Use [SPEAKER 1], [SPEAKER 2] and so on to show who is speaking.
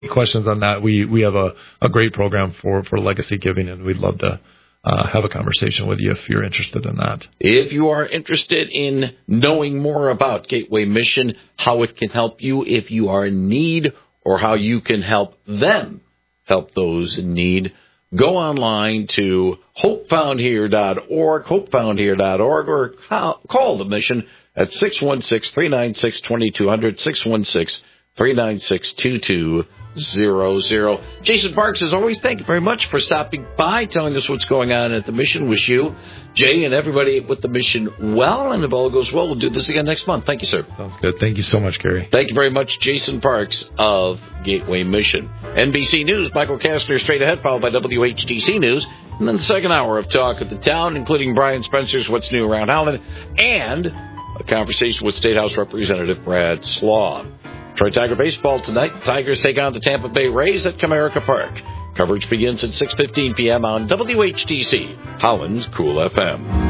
[SPEAKER 1] questions on that, we have a great program for legacy giving, and we'd love to have a conversation with you if you're interested in that.
[SPEAKER 2] If you are interested in knowing more about Gateway Mission, how it can help you if you are in need, or how you can help them help those in need, go online to hopefoundhere.org, or call the mission at 616-396-2200, 616-396-2200. Jason Parks, as always, thank you very much for stopping by, telling us what's going on at the mission. Wish you, Jay, and everybody with the mission well, and if all goes well, we'll do this again next month. Thank you, sir.
[SPEAKER 1] Sounds good. Thank you so much, Gary.
[SPEAKER 2] Thank you very much, Jason Parks of Gateway Mission. NBC News, Michael Kastner straight ahead, followed by WHTC News, and then the second hour of Talk of the Town, including Brian Spencer's What's New Around Howland, and a conversation with State House Representative Brad Slaw. Detroit Tiger baseball tonight. The Tigers take on the Tampa Bay Rays at Comerica Park. Coverage begins at 6:15 p.m. on WHTC, Howland's Cool FM.